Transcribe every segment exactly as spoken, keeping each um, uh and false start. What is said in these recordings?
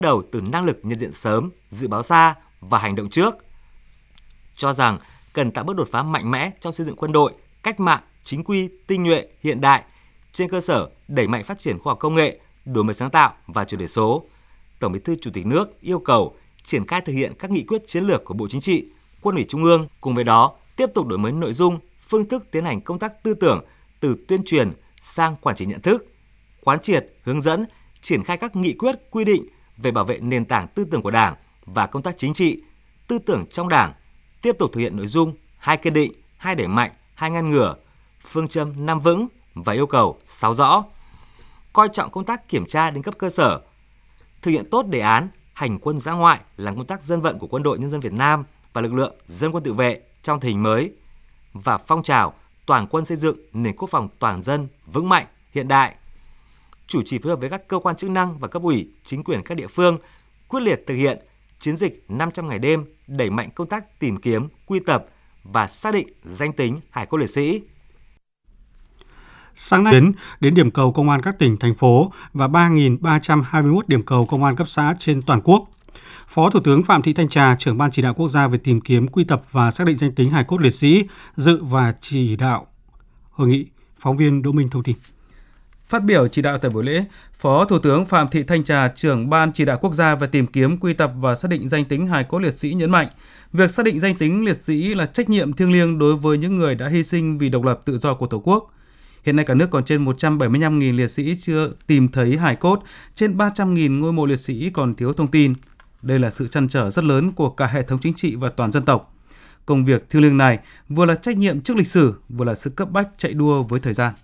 đầu từ năng lực nhận diện sớm, dự báo xa và hành động trước. Cho rằng cần tạo bước đột phá mạnh mẽ trong xây dựng quân đội, cách mạng, chính quy, tinh nhuệ, hiện đại, trên cơ sở đẩy mạnh phát triển khoa học công nghệ, đổi mới sáng tạo và chuyển đổi số. Tổng Bí thư Chủ tịch nước yêu cầu triển khai thực hiện các nghị quyết chiến lược của Bộ Chính trị, Quân ủy Trung ương, cùng với đó tiếp tục đổi mới nội dung, phương thức tiến hành công tác tư tưởng từ tuyên truyền sang quản trị nhận thức, quán triệt, hướng dẫn, triển khai các nghị quyết quy định về bảo vệ nền tảng tư tưởng của Đảng và công tác chính trị, tư tưởng trong Đảng, tiếp tục thực hiện nội dung hai kiên định, hai đẩy mạnh, hai ngăn ngừa, phương châm năm vững và yêu cầu sáu rõ. Coi trọng công tác kiểm tra đến cấp cơ sở, thực hiện tốt đề án hành quân dã ngoại làm công tác dân vận của Quân đội Nhân dân Việt Nam và lực lượng dân quân tự vệ trong tình hình mới và phong trào toàn quân xây dựng nền quốc phòng toàn dân vững mạnh, hiện đại. Chủ trì phối hợp với các cơ quan chức năng và cấp ủy, chính quyền các địa phương quyết liệt thực hiện chiến dịch năm trăm ngày đêm, đẩy mạnh công tác tìm kiếm, quy tập và xác định danh tính hải cốt liệt sĩ. Sáng nay đến đến điểm cầu công an các tỉnh, thành phố và ba nghìn ba trăm hai mươi mốt điểm cầu công an cấp xã trên toàn quốc. Phó Thủ tướng Phạm Thị Thanh Trà, trưởng Ban Chỉ đạo Quốc gia về tìm kiếm, quy tập và xác định danh tính hài cốt liệt sĩ, dự và chỉ đạo hội nghị. Phóng viên Đỗ Minh thông tin. Phát biểu chỉ đạo tại buổi lễ, Phó Thủ tướng Phạm Thị Thanh Trà, trưởng Ban Chỉ đạo Quốc gia về tìm kiếm, quy tập và xác định danh tính hài cốt liệt sĩ nhấn mạnh, việc xác định danh tính liệt sĩ là trách nhiệm thiêng liêng đối với những người đã hy sinh vì độc lập tự do của Tổ quốc. Hiện nay cả nước còn trên một trăm bảy mươi lăm nghìn liệt sĩ chưa tìm thấy hài cốt, trên ba trăm nghìn ngôi mộ liệt sĩ còn thiếu thông tin. Đây là sự trăn trở rất lớn của cả hệ thống chính trị và toàn dân tộc. Công việc thiêng liêng này vừa là trách nhiệm trước lịch sử, vừa là sự cấp bách chạy đua với thời gian.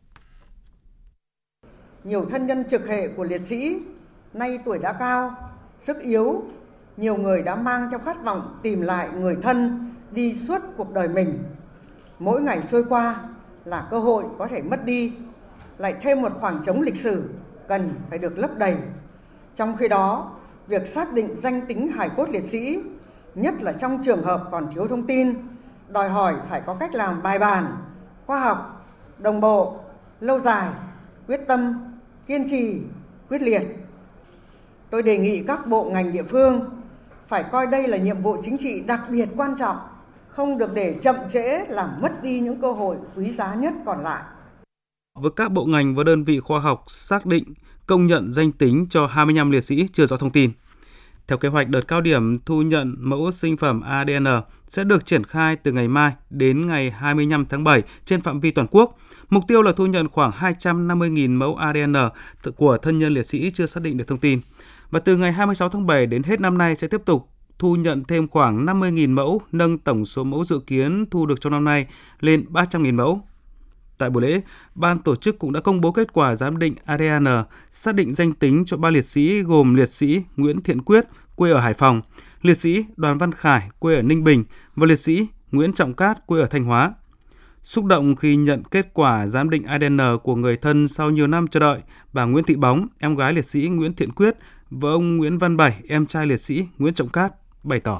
Nhiều thân nhân trực hệ của liệt sĩ nay tuổi đã cao, sức yếu, nhiều người đã mang theo khát vọng tìm lại người thân đi suốt cuộc đời mình. Mỗi ngày trôi qua là cơ hội có thể mất đi, lại thêm một khoảng trống lịch sử cần phải được lấp đầy. Trong khi đó, việc xác định danh tính hài cốt liệt sĩ, nhất là trong trường hợp còn thiếu thông tin, đòi hỏi phải có cách làm bài bản, khoa học, đồng bộ, lâu dài, quyết tâm, kiên trì, quyết liệt. Tôi đề nghị các bộ ngành địa phương phải coi đây là nhiệm vụ chính trị đặc biệt quan trọng, không được để chậm trễ làm mất đi những cơ hội quý giá nhất còn lại. Với các bộ ngành và đơn vị khoa học xác định, công nhận danh tính cho hai mươi lăm liệt sĩ chưa rõ thông tin. Theo kế hoạch, đợt cao điểm thu nhận mẫu sinh phẩm a đê en sẽ được triển khai từ ngày mai đến ngày hai mươi lăm tháng bảy trên phạm vi toàn quốc. Mục tiêu là thu nhận khoảng hai trăm năm mươi nghìn mẫu a đê en của thân nhân liệt sĩ chưa xác định được thông tin. Và từ ngày hai mươi sáu tháng bảy đến hết năm nay sẽ tiếp tục thu nhận thêm khoảng năm mươi nghìn mẫu, nâng tổng số mẫu dự kiến thu được trong năm nay lên ba trăm nghìn mẫu. Tại buổi lễ, ban tổ chức cũng đã công bố kết quả giám định a đê en xác định danh tính cho ba liệt sĩ gồm liệt sĩ Nguyễn Thiện Quyết, quê ở Hải Phòng, liệt sĩ Đoàn Văn Khải, quê ở Ninh Bình và liệt sĩ Nguyễn Trọng Cát, quê ở Thanh Hóa. Xúc động khi nhận kết quả giám định a đê en của người thân sau nhiều năm chờ đợi, bà Nguyễn Thị Bóng, em gái liệt sĩ Nguyễn Thiện Quyết và ông Nguyễn Văn Bảy, em trai liệt sĩ Nguyễn Trọng Cát bày tỏ.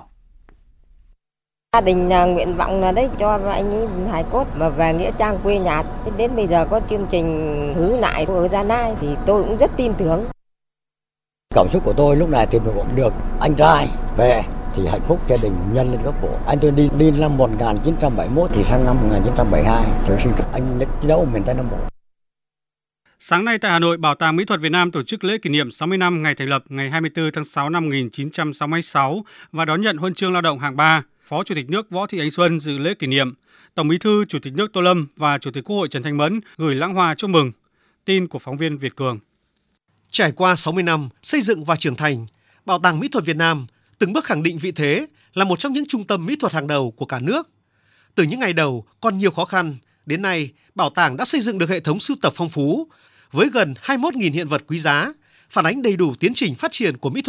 Gia đình nguyện vọng là đấy cho anh ấy hài cốt mà về nghĩa trang quê nhà. Đến bây giờ có chương trình thứ lại ở Gia Lai thì tôi cũng rất tin tưởng. Cảm xúc của tôi lúc này thì được anh trai về thì hạnh phúc, gia đình nhân lên gấp bội. Anh tôi đi đi năm một nghìn chín trăm bảy mươi mốt thì sang năm một nghìn chín trăm bảy mươi hai tôi sinh anh đến chiến đấu miền Tây Nam Bộ. Sáng nay tại Hà Nội, Bảo tàng Mỹ thuật Việt Nam tổ chức lễ kỷ niệm sáu mươi năm ngày thành lập ngày hai mươi tư tháng sáu năm một nghìn chín trăm sáu mươi sáu và đón nhận huân chương lao động hạng ba. Phó Chủ tịch nước Võ Thị Ánh Xuân dự lễ kỷ niệm. Tổng Bí thư, Chủ tịch nước Tô Lâm và Chủ tịch Quốc hội Trần Thanh Mẫn gửi lãng hoa chúc mừng. Tin của phóng viên Việt Cường. Trải qua sáu mươi năm xây dựng và trưởng thành, Bảo tàng Mỹ thuật Việt Nam từng bước khẳng định vị thế là một trong những trung tâm mỹ thuật hàng đầu của cả nước. Từ những ngày đầu còn nhiều khó khăn, đến nay bảo tàng đã xây dựng được hệ thống sưu tập phong phú với gần hai mươi mốt nghìn hiện vật quý giá, phản ánh đầy đủ tiến trình phát triển của mỹ thuật